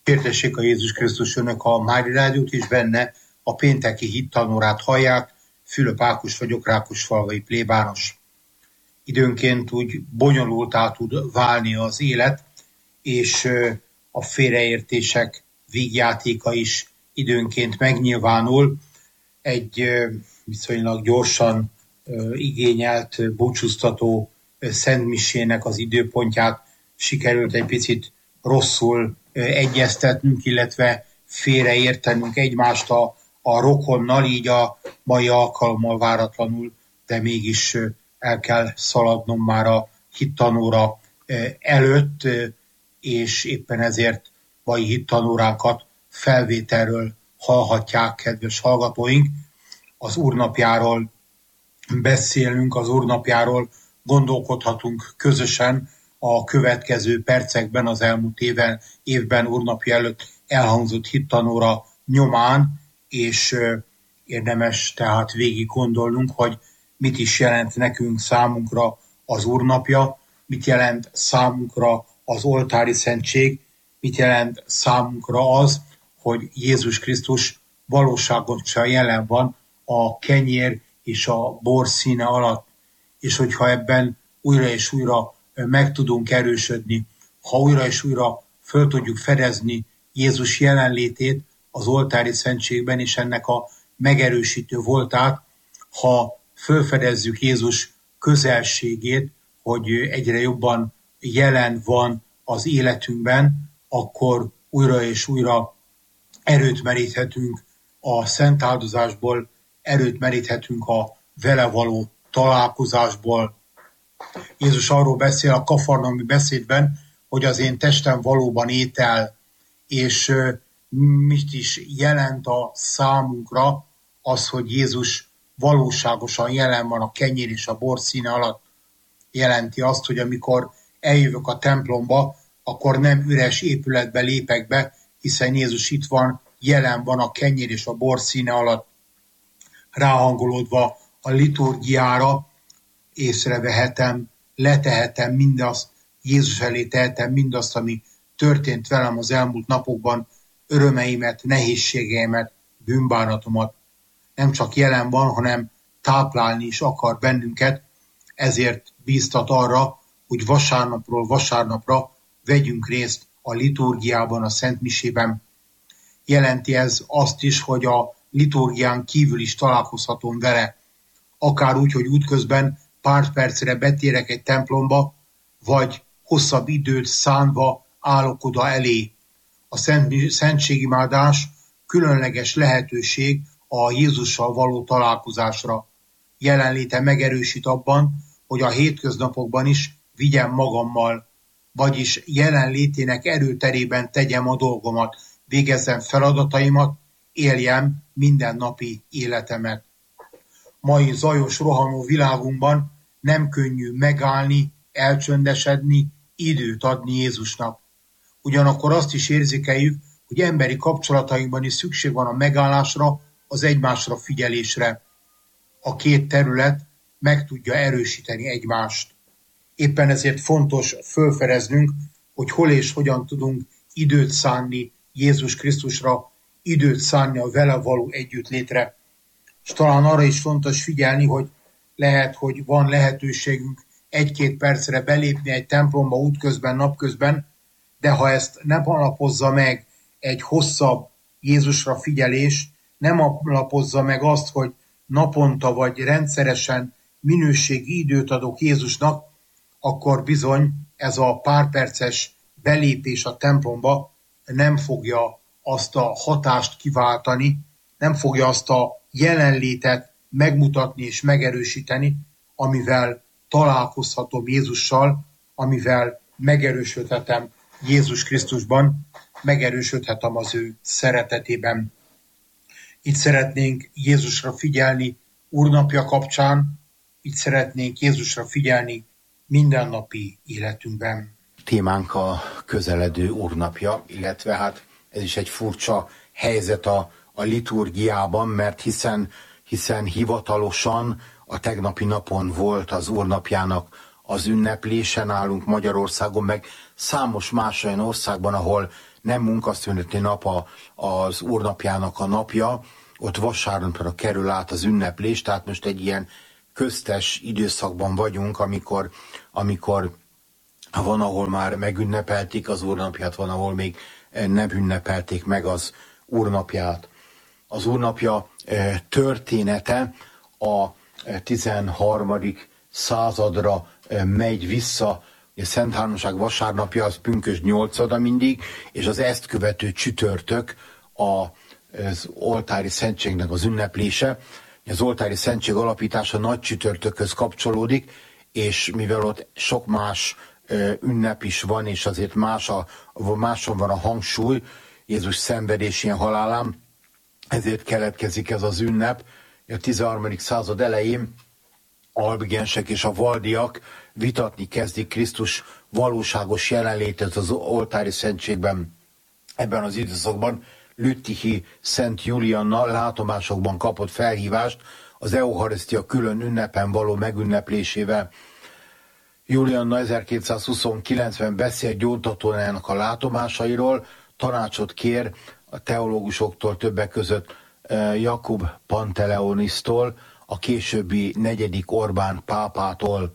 Hirdessék a Jézus Krisztus, önök a Mári Rádiót, és benne a pénteki hittanórát hallják. Fülöp Ákos vagyok, Rákosfalvai plébános. Időnként úgy bonyolultá tud válni az élet, és a félreértések vígjátéka is időnként megnyilvánul. Egy viszonylag gyorsan igényelt búcsúztató szentmisének az időpontját sikerült egy picit rosszul egyeztetnünk, illetve félreértenünk egymást a rokonnal, így a mai alkalommal váratlanul, de mégis el kell szaladnom már a hittanóra előtt, és éppen ezért mai hittanóránkat felvételről hallhatják, kedves hallgatóink. Az Úrnapjáról beszélünk, az Úrnapjáról gondolkodhatunk közösen a következő percekben, az elmúlt évben Úrnapja előtt elhangzott hittanóra nyomán, és érdemes tehát végig gondolnunk, hogy mit is jelent nekünk, számunkra az Úrnapja, mit jelent számunkra az oltári szentség, mit jelent számunkra az, hogy Jézus Krisztus valóságosan jelen van a kenyér és a bor színe alatt, és hogyha ebben újra és újra meg tudunk erősödni, ha újra és újra föl tudjuk fedezni Jézus jelenlétét az oltári szentségben, és ennek a megerősítő voltát, ha fölfedezzük Jézus közelségét, hogy egyre jobban jelen van az életünkben, akkor újra és újra erőt meríthetünk a szent áldozásból, erőt meríthetünk a vele való találkozásból. Jézus arról beszél a kafarnaumi beszédben, hogy az én testem valóban étel, és mit is jelent a számunkra az, hogy Jézus valóságosan jelen van a kenyér és a bor színe alatt. Jelenti azt, hogy amikor eljövök a templomba, akkor nem üres épületbe lépek be, hiszen Jézus itt van, jelen van a kenyér és a bor színe alatt. Ráhangolódva a liturgiára észrevehetem, letehetem mindazt, Jézus elé tehetem mindazt, ami történt velem az elmúlt napokban, örömeimet, nehézségeimet, bűnbánatomat. Nem csak jelen van, hanem táplálni is akar bennünket, ezért bíztat arra, hogy vasárnapról vasárnapra vegyünk részt a liturgiában, a szentmisében. Jelenti ez azt is, hogy a liturgián kívül is találkozhatom vele, akár úgy, hogy útközben pár percre betérek egy templomba, vagy hosszabb időt szánva állok oda elé. A szentségimádás különleges lehetőség a Jézussal való találkozásra. Jelenléte megerősít abban, hogy a hétköznapokban is vigyem magammal, vagyis jelenlétének erőterében tegyem a dolgomat, végezzem feladataimat, éljem mindennapi életemet. Mai zajos, rohanó világunkban nem könnyű megállni, elcsöndesedni, időt adni Jézusnak. Ugyanakkor azt is érzékeljük, hogy emberi kapcsolatainkban is szükség van a megállásra, az egymásra figyelésre. A két terület meg tudja erősíteni egymást. Éppen ezért fontos fölfedeznünk, hogy hol és hogyan tudunk időt szánni Jézus Krisztusra, időt szánni a vele való együttlétre. És talán arra is fontos figyelni, hogy lehet, hogy van lehetőségünk egy-két percre belépni egy templomba útközben, napközben, de ha ezt nem alapozza meg egy hosszabb Jézusra figyelés, nem alapozza meg azt, hogy naponta vagy rendszeresen minőségi időt adok Jézusnak, akkor bizony ez a pár perces belépés a templomba nem fogja azt a hatást kiváltani, nem fogja azt a jelenlétet megmutatni és megerősíteni, amivel találkozhatom Jézussal, amivel megerősödhetem Jézus Krisztusban, megerősödhetem az ő szeretetében. Itt szeretnénk Jézusra figyelni Úrnapja kapcsán, itt szeretnénk Jézusra figyelni mindennapi életünkben. Témánk a közeledő Úrnapja, illetve hát ez is egy furcsa helyzet a liturgiában, mert hiszen hivatalosan a tegnapi napon volt az Úrnapjának az ünneplése nálunk Magyarországon, meg számos más olyan országban, ahol nem munkaszüneti nap az Úrnapjának a napja, ott vasárnapra kerül át az ünneplés, tehát most egy ilyen köztes időszakban vagyunk, amikor van, ahol már megünnepelték az Úrnapját, van, ahol még nem ünnepelték meg az Úrnapját. Az Úrnapja története a 13. századra megy vissza. A Szent Háromság vasárnapja az pünkösd 8-a mindig, és az ezt követő csütörtök az oltári szentségnek az ünneplése. Az oltári szentség alapítása nagy csütörtökhöz kapcsolódik, és mivel ott sok más ünnep is van, és azért máson van a hangsúly Jézus szenvedésén, halálán, ezért keletkezik ez az ünnep. A 13. század elején albigensek és a valdiak vitatni kezdik Krisztus valóságos jelenlétet az oltári szentségben. Ebben az időszakban Lüttichi Szent Julianna látomásokban kapott felhívást az Eucharisztia külön ünnepen való megünneplésével. Julianna 1229-ben beszél gyóntatójának a látomásairól, tanácsot kér a teológusoktól, többek között Jakub Panteleonisztól, a későbbi 4. Orbán pápától.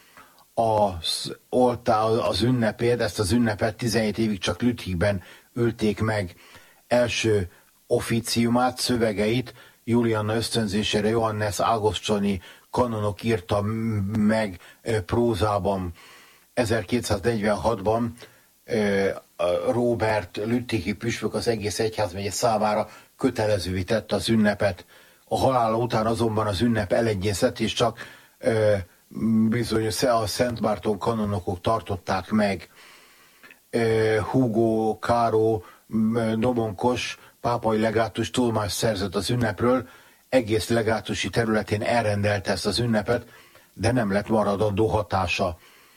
Az ünnepét, ezt az ünnepet 17 évig csak Lüttichben ülték meg. Első officiumát, szövegeit Julianna ösztönzésére Johannes Ágoscsoni kanonok írta meg prózában. 1246-ban Róbert Lüttichi püspök az egész egyházmegye számára kötelezővé tette az ünnepet. A halála után azonban az ünnep elenyészett, és csak bizony a Szent Márton kanonokok tartották meg. Hugo Caro Domonkos pápai legátus tudomást szerzett az ünnepről, egész legátusi területén elrendelte ezt az ünnepet, de nem lett maradandó hatása.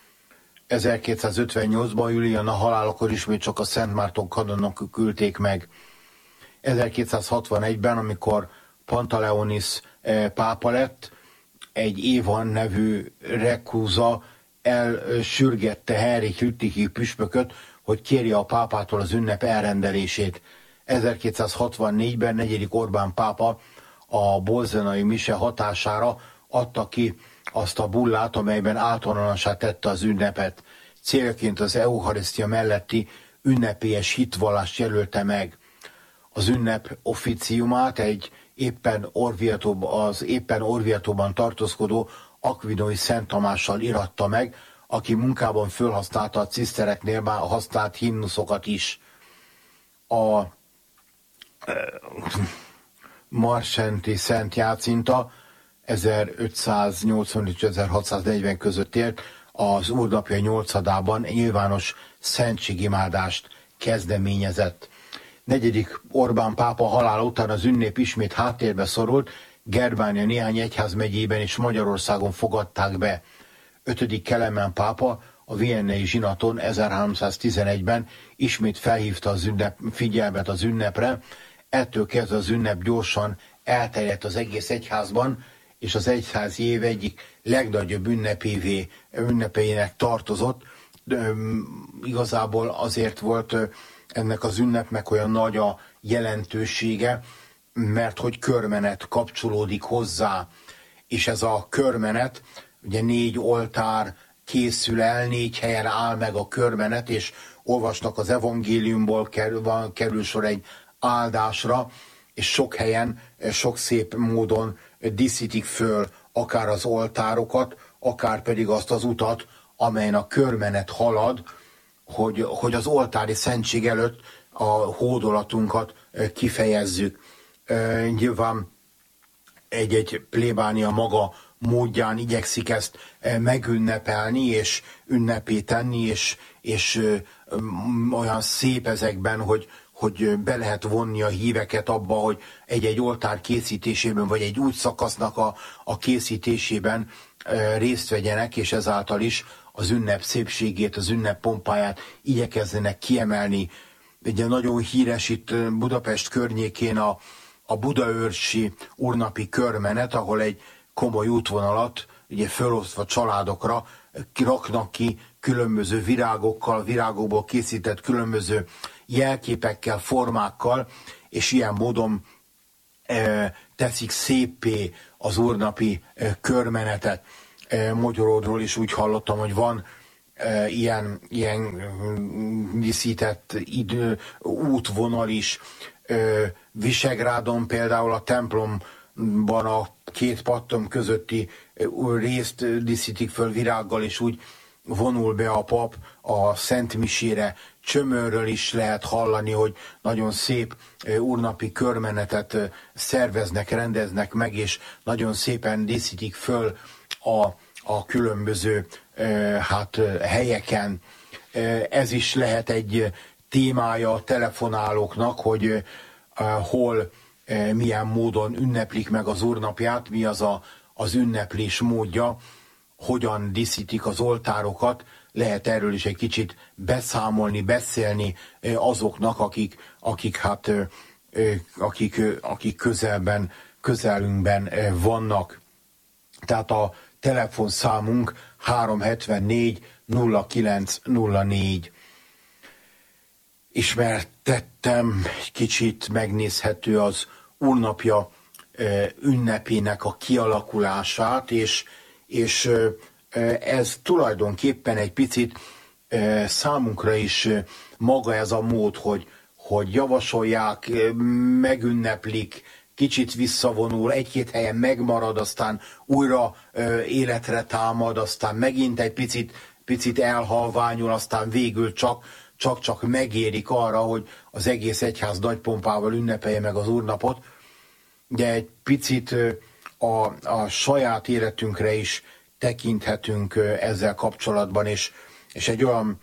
1258-ban Julianna halálakor ismét csak a Szent Márton kanonok küldték meg. 1261-ben, amikor Pantaleonis pápa lett, egy Évan nevű rekrúza elsürgette Henrik Lüttichi püspököt, hogy kérje a pápától az ünnep elrendelését. 1264-ben 4. Orbán pápa a bolzenai mise hatására adta ki azt a bullát, amelyben általánossá tette az ünnepet. Célként az Eucharisztia melletti ünnepélyes hitvallást jelölte meg. Az ünnep officiumát egy éppen Orvietóban tartózkodó Akvinói Szent Tamással iratta meg, aki munkában fölhasználta a cisztereknél már használt himnuszokat is. A Marsenti Szent Jácinta 1580-1640 között élt, az Úrnapja 8-adában nyilvános szentségimádást kezdeményezett. 4. Orbán pápa halála után az ünnep ismét háttérbe szorult, Germánia néhány egyházmegyében és Magyarországon fogadták be. 5. Kelemen pápa a viennei zsinaton 1311-ben ismét felhívta figyelmet az ünnepre, ettől kezdve az ünnep gyorsan elterjedt az egész egyházban, és az egyházi év egyik legnagyobb ünnepének tartozott. Igazából azért volt ennek az ünnepnek olyan nagy a jelentősége, mert hogy körmenet kapcsolódik hozzá, és ez a körmenet, ugye 4 oltár készül el, 4 helyen áll meg a körmenet, és olvasnak az evangéliumból, kerül sor egy áldásra, és sok helyen, sok szép módon díszítik föl akár az oltárokat, akár pedig azt az utat, amelyen a körmenet halad, hogy az oltári szentség előtt a hódolatunkat kifejezzük. Nyilván egy plébánia maga módján igyekszik ezt megünnepelni, és ünnepé tenni, és olyan szép ezekben, hogy be lehet vonni a híveket abba, hogy egy oltár készítésében, vagy egy úgy szakasznak a készítésében részt vegyenek, és ezáltal is az ünnep szépségét, az ünnep pompáját igyekezzenek kiemelni. Ugye nagyon híres itt Budapest környékén a budaörsi úrnapi körmenet, ahol egy komoly útvonalat, ugye fölosztva családokra raknak ki különböző virágokkal, virágokból készített különböző jelképekkel, formákkal, és ilyen módon teszik széppé az úrnapi körmenetet. Magyaródról is úgy hallottam, hogy van ilyen díszített útvonal is. Visegrádon például a templomban a két pattom közötti részt díszítik föl virággal, és úgy vonul be a pap a Szent Misére. Csömörről is lehet hallani, hogy nagyon szép úrnapi körmenetet szerveznek, rendeznek meg, és nagyon szépen díszítik föl a különböző helyeken. Ez is lehet egy témája a telefonálóknak, hogy hol, milyen módon ünneplik meg az úrnapját, mi az az ünneplés módja, hogyan díszítik az oltárokat. Lehet erről is egy kicsit beszámolni, beszélni azoknak, akik közelünkben vannak. Tehát a telefonszámunk 374 0904. Ismertettem, egy kicsit megnézhető az úrnapja ünnepének a kialakulását, és ez tulajdonképpen egy picit számunkra is maga ez a mód, hogy javasolják, megünneplik, kicsit visszavonul, egy-két helyen megmarad, aztán újra életre támad, aztán megint egy picit elhalványul, aztán végül csak megérik arra, hogy az egész egyház nagy pompával ünnepelje meg az úrnapot. De egy picit a saját életünkre is tekinthetünk ezzel kapcsolatban, és egy olyan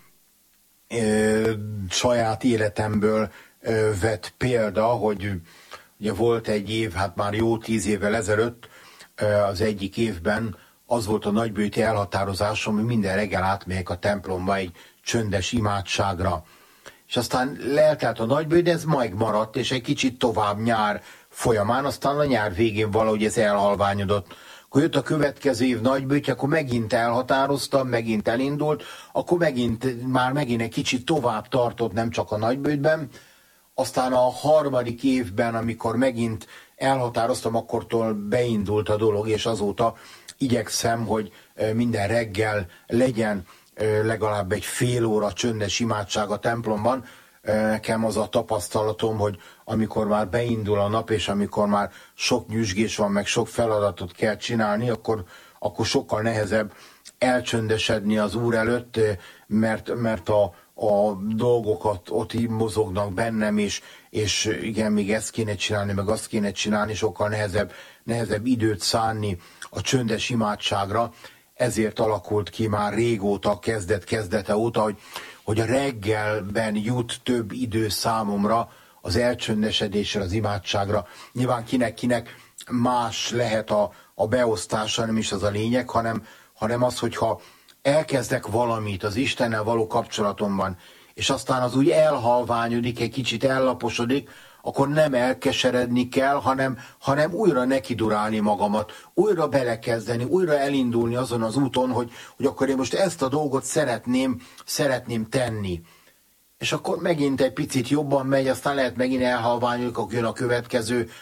saját életemből vett példa, hogy ugye volt egy év, hát már jó 10 évvel ezelőtt, az egyik évben az volt a nagybőti elhatározásom, hogy minden reggel átmegyek a templomba egy csöndes imádságra. És aztán eltelt a nagybőt, de ez megmaradt, és egy kicsit tovább nyár folyamán, aztán a nyár végén valahogy ez elhalványodott. Akkor jött a következő év nagybőtje, akkor megint elhatároztam, megint elindult, akkor megint egy kicsit tovább tartott, nem csak a nagybőtben. Aztán a harmadik évben, amikor megint elhatároztam, akkortól beindult a dolog, és azóta igyekszem, hogy minden reggel legyen legalább egy fél óra csöndes imádság a templomban. Nekem az a tapasztalatom, hogy amikor már beindul a nap, és amikor már sok nyüzsgés van, meg sok feladatot kell csinálni, akkor sokkal nehezebb elcsöndesedni az Úr előtt, mert a dolgokat ott mozognak bennem, és igen, még ezt kéne csinálni, meg azt kéne csinálni, sokkal nehezebb időt szánni a csöndes imádságra. Ezért alakult ki már régóta, kezdete óta, hogy a reggelben jut több idő számomra az elcsöndesedésre, az imádságra. Nyilván kinek más lehet a beosztása, nem is az a lényeg, hanem az, hogyha elkezdek valamit az Istennel való kapcsolatomban, és aztán az úgy elhalványodik, egy kicsit ellaposodik, akkor nem elkeseredni kell, hanem újra nekidurálni magamat, újra belekezdeni, újra elindulni azon az úton, hogy akkor én most ezt a dolgot szeretném tenni. És akkor megint egy picit jobban megy, aztán lehet megint elhalványodik, akkor jön a következő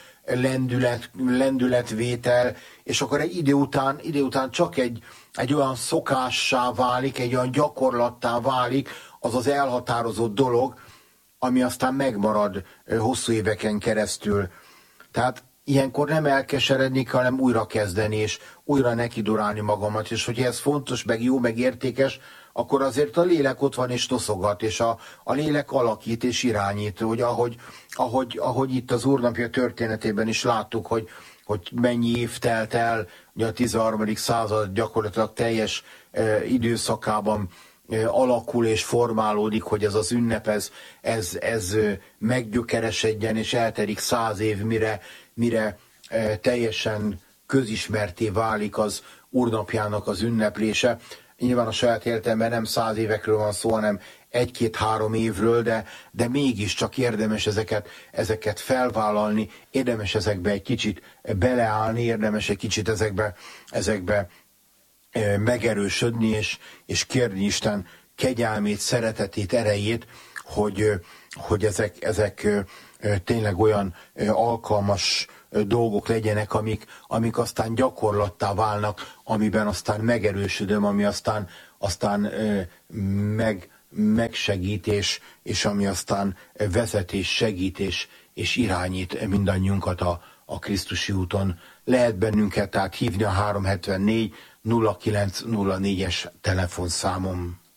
lendületvétel, és akkor egy idő után csak egy olyan szokássá válik, egy olyan gyakorlattá válik az az elhatározott dolog, ami aztán megmarad hosszú éveken keresztül. Tehát ilyenkor nem elkeseredni, hanem újra kezdeni, és újra nekidurálni magamat, és hogy ez fontos, meg jó, meg értékes, akkor azért a lélek ott van és toszogat, és a lélek alakít és irányít, hogy ahogy itt az Úrnapja történetében is láttuk, hogy mennyi év telt el, ugye a 13. század gyakorlatilag teljes időszakában alakul és formálódik, hogy ez az ünnep, ez meggyökeresedjen, és eltelik 100 év, mire teljesen közismerté válik az Úrnapjának az ünneplése. Nyilván a saját életemben nem 100 évekről van szó, hanem 1-2-3 évről, de mégiscsak érdemes ezeket felvállalni, érdemes ezekbe egy kicsit beleállni, érdemes egy kicsit ezekbe megerősödni, és kérni Isten kegyelmét, szeretetét, erejét, hogy ezek tényleg olyan alkalmas dolgok legyenek, amik aztán gyakorlattá válnak, amiben aztán megerősödöm, ami aztán megsegít, és ami aztán vezet és segít, és irányít mindannyiunkat a Krisztusi úton. Lehet bennünket tehát hívni a 374 0904-es telefonszámom.